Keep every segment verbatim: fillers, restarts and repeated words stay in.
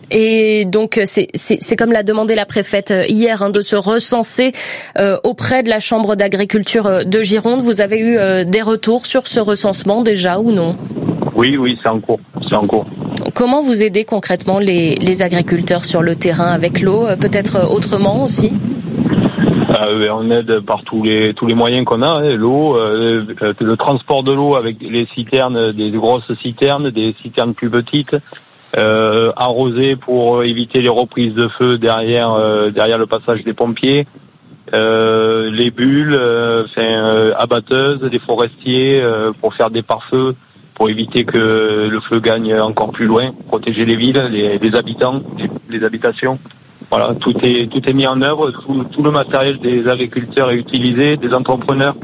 Et donc c'est, c'est, c'est comme l'a demandé la préfète hier, hein, de se recenser euh, auprès de la Chambre d'agriculture de Gironde. Vous avez eu euh, des retours sur ce recensement déjà ou non ? Oui, oui, c'est en cours, c'est en cours. Comment vous aidez concrètement les, les agriculteurs sur le terrain avec l'eau, peut-être autrement aussi ? Euh, on aide par tous les tous les moyens qu'on a, hein, l'eau, euh, le transport de l'eau avec les citernes, des grosses citernes, des citernes plus petites, euh, arroser pour éviter les reprises de feu derrière euh, derrière le passage des pompiers, euh, les bulles, euh, enfin, euh, abatteuses, des forestiers euh, pour faire des pare-feux, pour éviter que le feu gagne encore plus loin, protéger les villes, les, les habitants, les, les habitations. Voilà, tout est tout est mis en œuvre, tout, tout le matériel des agriculteurs est utilisé, des entrepreneurs,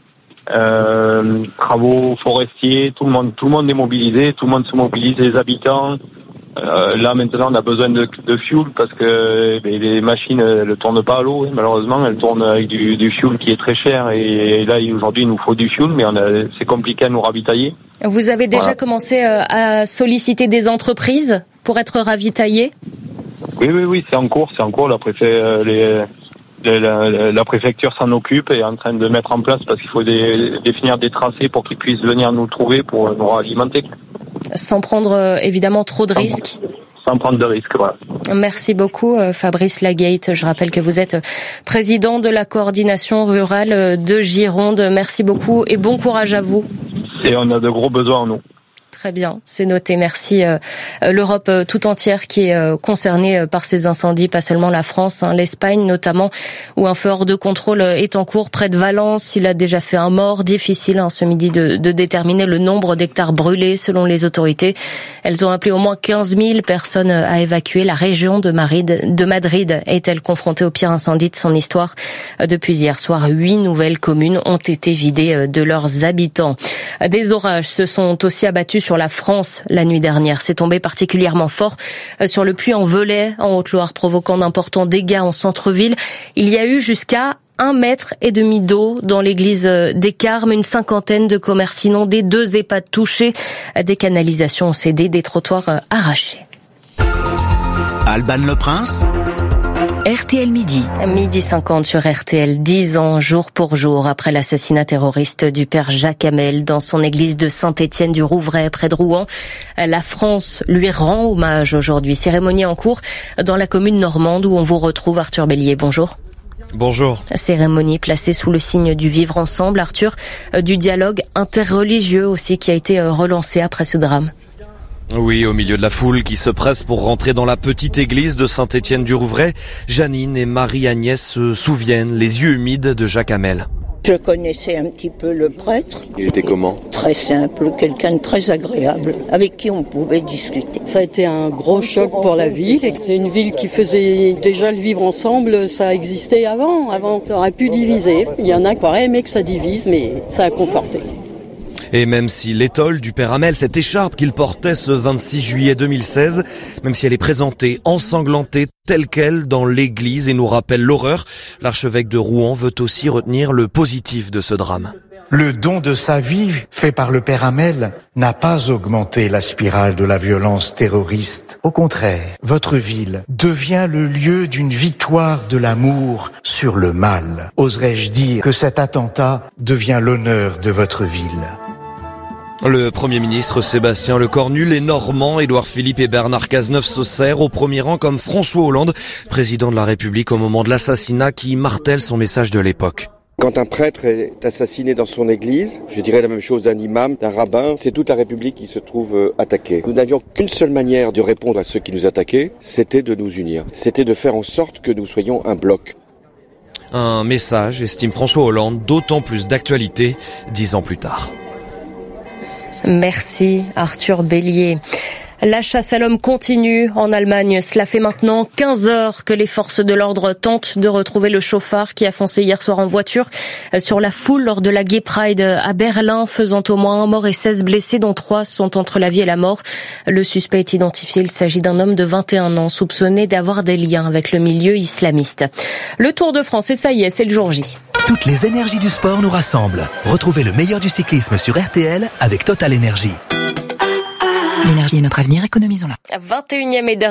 euh, travaux forestiers, tout le monde tout le monde est mobilisé, tout le monde se mobilise, les habitants. Euh, là maintenant on a besoin de, de fuel parce que ben, les machines ne tournent pas à l'eau, hein, malheureusement elles tournent avec du, du fuel qui est très cher et, et là aujourd'hui il nous faut du fuel mais on a, c'est compliqué à nous ravitailler. Vous avez déjà voilà. commencé à solliciter des entreprises pour être ravitaillés ? Oui, oui, oui, c'est en cours, c'est en cours. La, préfet, les, les, la, la préfecture s'en occupe et est en train de mettre en place parce qu'il faut des, définir des tracés pour qu'ils puissent venir nous trouver pour nous alimenter. Sans prendre évidemment trop de risques. Sans prendre de risques, voilà. Merci beaucoup Fabrice Lagate. Je rappelle que vous êtes président de la coordination rurale de Gironde. Merci beaucoup et bon courage à vous. Et on a de gros besoins en nous. Très bien, c'est noté. Merci. Euh, L'Europe euh, tout entière qui est euh, concernée euh, par ces incendies, pas seulement la France, hein, l'Espagne notamment, où un feu hors de contrôle euh, est en cours près de Valence. Il a déjà fait un mort. Difficile hein, ce midi de, de déterminer le nombre d'hectares brûlés selon les autorités. Elles ont appelé au moins quinze mille personnes à évacuer. La région de Madrid, de Madrid est-elle confrontée au pire incendie de son histoire. Depuis hier soir, huit nouvelles communes ont été vidées de leurs habitants. Des orages se sont aussi abattus sur la France la nuit dernière. C'est tombé particulièrement fort sur le Puy-en-Velay, en Haute-Loire, provoquant d'importants dégâts en centre-ville. Il y a eu jusqu'à un mètre et demi d'eau dans l'église des Carmes, une cinquantaine de commerces inondés, deux EHPAD touchés, des canalisations ont cédé, des trottoirs arrachés. Alban Le Prince, R T L Midi. Midi cinquante sur R T L, dix ans jour pour jour après l'assassinat terroriste du père Jacques Hamel dans son église de Saint-Étienne-du-Rouvray près de Rouen. La France lui rend hommage aujourd'hui. Cérémonie en cours dans la commune normande où on vous retrouve. Arthur Bélier, bonjour. Bonjour. Cérémonie placée sous le signe du vivre ensemble, Arthur, du dialogue interreligieux aussi qui a été relancé après ce drame. Oui, au milieu de la foule qui se presse pour rentrer dans la petite église de Saint-Étienne-du-Rouvray, Janine et Marie-Agnès se souviennent, les yeux humides, de Jacques Hamel. Je connaissais un petit peu le prêtre. Il était comment ? Très simple, quelqu'un de très agréable, avec qui on pouvait discuter. Ça a été un gros choc pour la ville. C'est une ville qui faisait déjà le vivre ensemble, ça existait avant. Avant, on aurait pu diviser. Il y en a qui auraient aimé que ça divise, mais ça a conforté. Et même si l'étole du père Hamel, cette écharpe qu'il portait ce vingt-six juillet deux mille seize, même si elle est présentée ensanglantée telle qu'elle dans l'église et nous rappelle l'horreur, l'archevêque de Rouen veut aussi retenir le positif de ce drame. Le don de sa vie fait par le père Hamel n'a pas augmenté la spirale de la violence terroriste. Au contraire, votre ville devient le lieu d'une victoire de l'amour sur le mal. Oserais-je dire que cet attentat devient l'honneur de votre ville? Le Premier ministre Sébastien Lecornu, les Normands, Édouard Philippe et Bernard Cazeneuve se serrent au premier rang comme François Hollande, président de la République au moment de l'assassinat qui martèle son message de l'époque. Quand un prêtre est assassiné dans son église, je dirais la même chose d'un imam, d'un rabbin, c'est toute la République qui se trouve attaquée. Nous n'avions qu'une seule manière de répondre à ceux qui nous attaquaient, c'était de nous unir. C'était de faire en sorte que nous soyons un bloc. Un message, estime François Hollande, d'autant plus d'actualité dix ans plus tard. Merci Arthur Bélier. La chasse à l'homme continue en Allemagne. Cela fait maintenant quinze heures que les forces de l'ordre tentent de retrouver le chauffard qui a foncé hier soir en voiture sur la foule lors de la Gay Pride à Berlin, faisant au moins un mort et seize blessés, dont trois sont entre la vie et la mort. Le suspect est identifié. Il s'agit d'un homme de vingt et un ans, soupçonné d'avoir des liens avec le milieu islamiste. Le Tour de France, et ça y est, c'est le jour J. Toutes les énergies du sport nous rassemblent. Retrouvez le meilleur du cyclisme sur R T L avec Total Énergie. L'énergie est notre avenir, économisons-la. vingt et unième et